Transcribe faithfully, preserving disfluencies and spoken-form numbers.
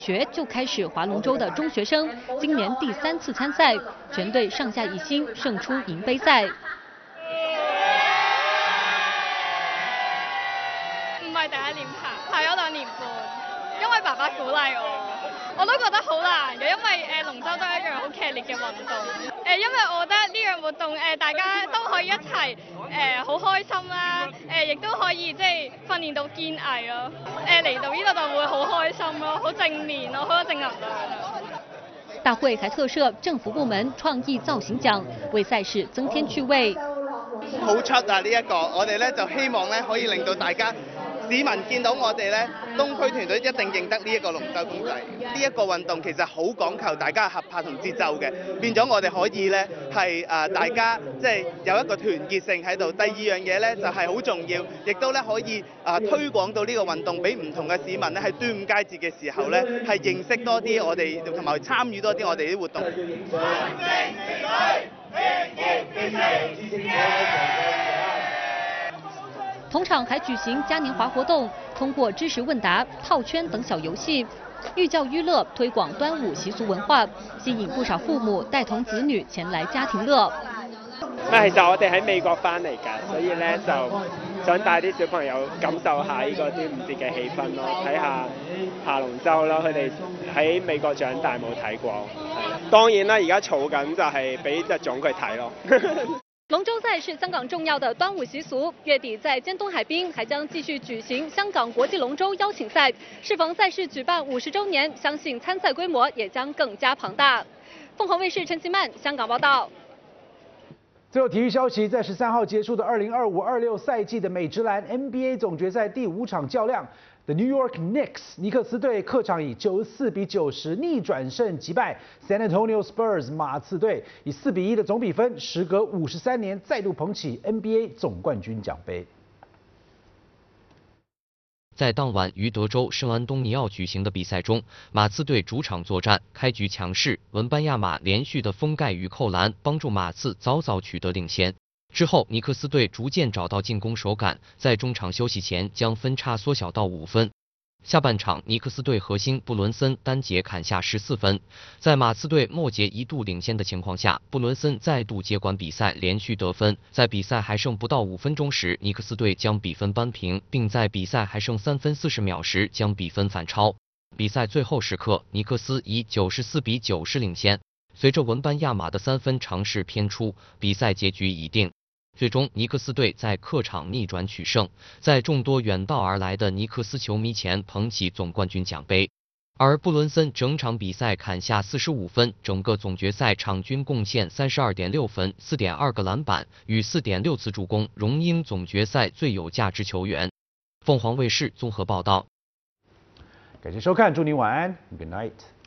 学就开始划龙舟的中学生，今年第三次参赛，全队上下一心，胜出银杯赛。 唔係第一年爬，爬咗兩年半，因為爸爸鼓勵我，我都覺得好難嘅，因為誒龍舟都係一樣好劇烈嘅運動。誒，因為我覺得呢樣活動誒大家都可以一齊誒好開心啦，誒亦都可以即係訓練到堅毅咯。誒嚟到呢度就會好開心咯，好正面咯，好多正能量。 大會還特設政府部門創意造型獎，為賽事增添趣味。 好出啊！呢一個我哋咧就希望咧可以令到大家市民見到我哋咧東區團隊一定認得呢一個龍舟公仔。呢一個運動其實好講求大家合拍同節奏嘅，變咗我哋可以咧係誒大家即係有一個團結性喺度。第二樣嘢咧就係好重要，亦都咧可以誒推廣到呢個運動俾唔同嘅市民咧喺端午佳節嘅時候咧係認識多啲我哋同埋參與多啲我哋啲活動。 同場還舉行嘉年華活動，通過知識問答、套圈等小遊戲，寓教於樂，推廣端午習俗文化，吸引不少父母帶同子女前來家庭樂。 其實我哋喺美國翻嚟㗎，所以咧就想帶啲小朋友感受下呢個端午節嘅氣氛咯，睇下爬龍舟咯，佢哋喺美國長大冇睇過。當然啦，而家儲緊就係俾隻種佢睇咯。 龍舟賽是香港重要的端午習俗，月底在尖東海濱還將繼續舉行香港國際龍舟邀請賽。適逢賽事舉辦五十週年，相信參賽規模也將更加龐大。鳳凰衛視陳其曼香港報道。 最後體育消息，在十三號結束的二零二五二六賽季的美職籃 N B A 總決賽第五場較量 ，The New York Knicks 尼克斯隊客場以九十四比九十逆轉勝擊敗 San Antonio Spurs 馬刺隊，以四比一的總比分，時隔五十三年再度捧起 N B A 總冠軍獎杯。 在當晚於德州聖安東尼奧舉行的比賽中，馬刺隊主場作戰，開局強勢，文班亞馬連續的封蓋與扣籃，幫助馬刺早早取得領先。之後，尼克斯隊逐漸找到進攻手感，在中場休息前將分差縮小到五分。下半場，尼克斯隊核心布倫森單節砍下十四分，在馬刺隊末節一度領先的情況下，布倫森再度接管比賽，連續得分。在比賽還剩不到五分鐘時，尼克斯隊將比分扳平，並在比賽還剩三分四十秒時將比分反超。比賽最後時刻，尼克斯以九十四比九十領先。隨着文班亞馬的三分嘗試偏出，比賽結局已定。最終，尼克斯隊在客場逆轉取勝，在眾多遠道而來的尼克斯球迷前捧起總冠軍獎杯。而布倫森整場比賽砍下四十五分，整個總決賽場均貢獻三十二點六分、四點二個籃板與四點六次助攻，榮膺總決賽最有價值球員。鳳凰衛視綜合報道。 感謝收看，祝您晚安 ，Good night。